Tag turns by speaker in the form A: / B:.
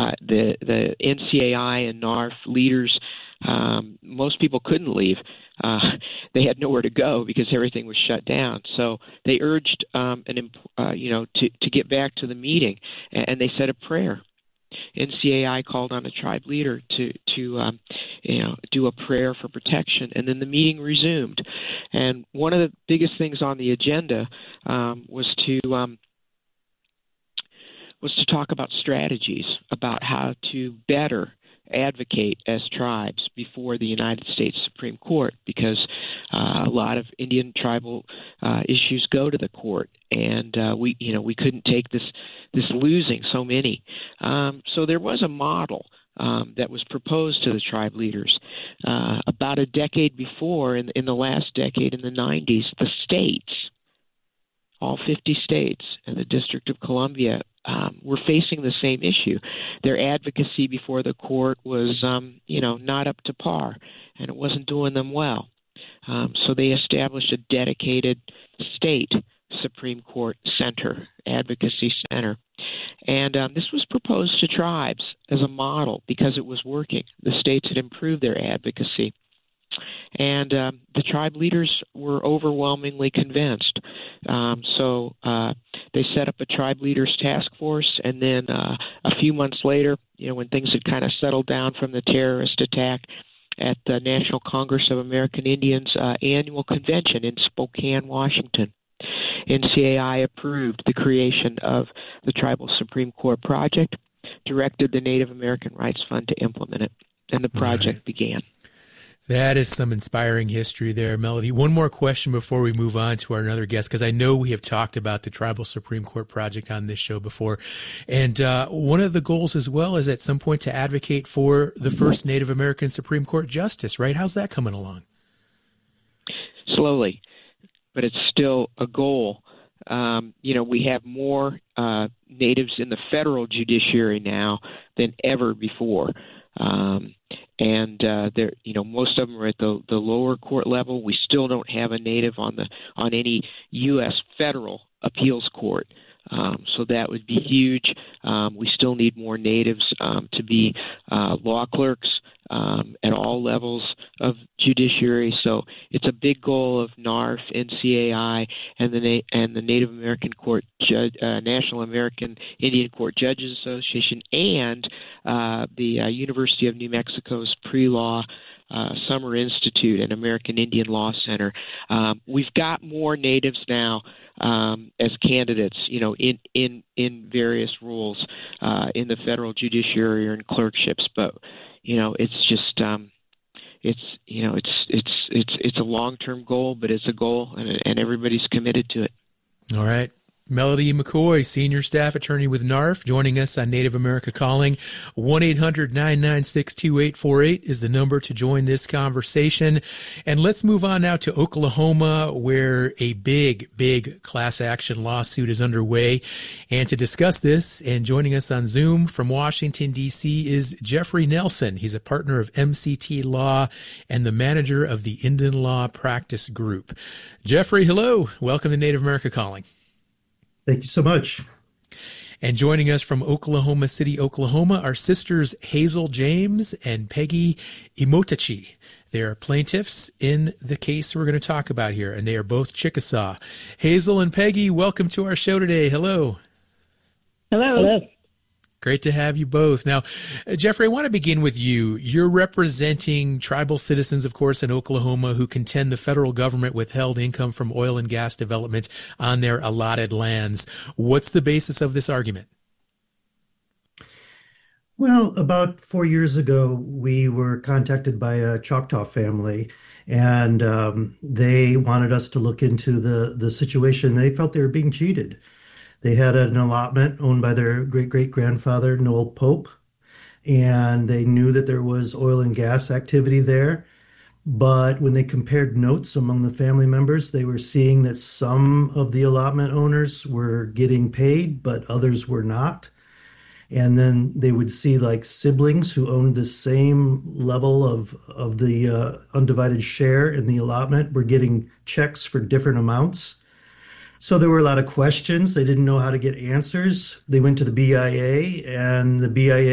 A: the NCAI and NARF leaders, most people couldn't leave. They had nowhere to go because everything was shut down. So they urged, to get back to the meeting, and they said a prayer. NCAI called on a tribe leader to do a prayer for protection, and then the meeting resumed. And one of the biggest things on the agenda was to talk about strategies about how to better advocate as tribes before the United States Supreme Court, because a lot of Indian tribal issues go to the court, and we couldn't take this losing so many. So there was a model that was proposed to the tribe leaders about a decade before. In the last decade, in the 90s, the states, all 50 states and the District of Columbia, were facing the same issue. Their advocacy before the court was, not up to par, and it wasn't doing them well. So they established a dedicated state Supreme Court center, advocacy center. And this was proposed to tribes as a model because it was working. The states had improved their advocacy. And the tribe leaders were overwhelmingly convinced. So they set up a tribe leaders task force, and then a few months later, when things had kind of settled down from the terrorist attack, at the National Congress of American Indians annual convention in Spokane, Washington, NCAI approved the creation of the Tribal Supreme Court Project, directed the Native American Rights Fund to implement it, and the project began.
B: That is some inspiring history there, Melody. One more question before we move on to our another guest, because I know we have talked about the Tribal Supreme Court Project on this show before. And one of the goals as well is at some point to advocate for the first Native American Supreme Court justice, right? How's that coming along?
A: Slowly, but it's still a goal. We have more natives in the federal judiciary now than ever before. Most of them are at the lower court level. We still don't have a native on any U.S. federal appeals court. So that would be huge. We still need more natives to be law clerks at all levels of judiciary. So it's a big goal of NARF, NCAI, and the Native American Court National American Indian Court Judges Association, and the University of New Mexico's Pre-Law Summer Institute and American Indian Law Center. We've got more natives now as candidates, in various roles in the federal judiciary or in clerkships. But it's just it's a long-term goal, but it's a goal, and everybody's committed to it.
B: All right. Melody McCoy, Senior Staff Attorney with NARF, joining us on Native America Calling. 1-800-996-2848 is the number to join this conversation. And let's move on now to Oklahoma, where a big class action lawsuit is underway. And to discuss this, and joining us on Zoom from Washington, D.C., is Jeffrey Nelson. He's a partner of MCT Law and the manager of the Indian Law Practice Group. Jeffrey, hello. Welcome to Native America Calling.
C: Thank you so much.
B: And joining us from Oklahoma City, Oklahoma, are sisters Hazel James and Peggy Imotachi. They are plaintiffs in the case we're going to talk about here, and they are both Chickasaw. Hazel and Peggy, welcome to our show today. Hello.
D: Hello.
B: Great to have you both. Now, Jeffrey, I want to begin with you. You're representing tribal citizens, of course, in Oklahoma who contend the federal government withheld income from oil and gas development on their allotted lands. What's the basis of this argument?
C: Well, about 4 years ago, we were contacted by a Choctaw family, and they wanted us to look into the situation. They felt they were being cheated. They had an allotment owned by their great-great-grandfather, Noel Pope, and they knew that there was oil and gas activity there. But when they compared notes among the family members, they were seeing that some of the allotment owners were getting paid, but others were not. And then they would see like siblings who owned the same level of the undivided share in the allotment were getting checks for different amounts. So there were a lot of questions. They didn't know how to get answers. They went to the BIA, and the BIA